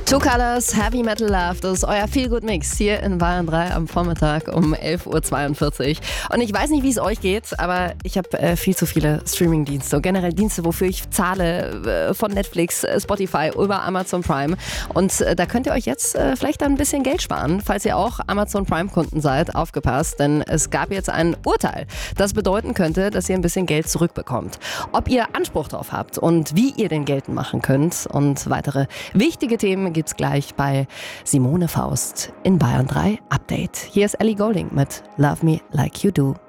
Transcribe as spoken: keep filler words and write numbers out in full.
Two Colors, Heavy Metal Love, das ist euer Feel-Good-Mix hier in Bayern drei am Vormittag um elf Uhr zweiundvierzig. Und ich weiß nicht, wie es euch geht, aber ich habe äh, viel zu viele Streaming-Dienste und generell Dienste, wofür ich zahle, äh, von Netflix, äh, Spotify, über Amazon Prime. Und äh, da könnt ihr euch jetzt äh, vielleicht dann ein bisschen Geld sparen, falls ihr auch Amazon Prime-Kunden seid. Aufgepasst, denn es gab jetzt ein Urteil, das bedeuten könnte, dass ihr ein bisschen Geld zurückbekommt. Ob ihr Anspruch drauf habt und wie ihr den geltend machen könnt und weitere wichtige Themen gibt's gleich bei Simone Faust in Bayern drei Update. Hier ist Ellie Goulding mit Love Me Like You Do.